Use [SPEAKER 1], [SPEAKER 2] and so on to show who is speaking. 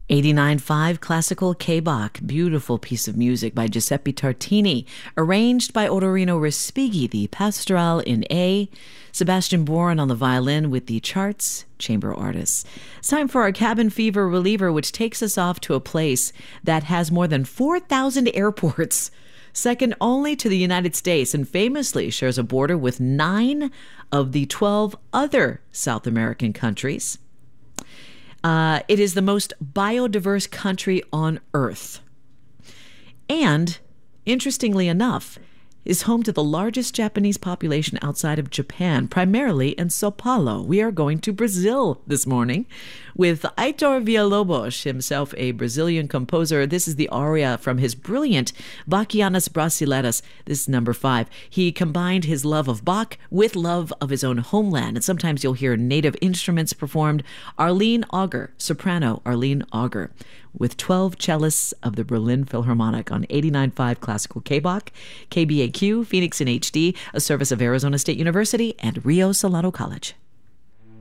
[SPEAKER 1] 89.5 Classical K-Bach, beautiful piece of music by Giuseppe Tartini, arranged by Odorino Respighi, the Pastoral in A, Sebastian Bourne on the violin with the Charts Chamber Artists. It's time for our cabin fever reliever, which takes us off to a place that has more than 4,000 airports, second only to the United States, and famously shares a border with 9 of the 12 other South American countries. It is the most biodiverse country on Earth. And, interestingly enough, is home to the largest Japanese population outside of Japan, primarily in Sao Paulo. We are going to Brazil this morning with Heitor Villa-Lobos, himself a Brazilian composer. This is the aria from his brilliant Bachianas Brasileiras. This is number 5. He combined his love of Bach with love of his own homeland, and sometimes you'll hear native instruments performed. Arlene Auger, soprano Arlene Auger, with 12 cellists of the Berlin Philharmonic on 89.5 Classical K-Bach, KBAQ, Phoenix in HD, a service of Arizona State University and Rio Salado College.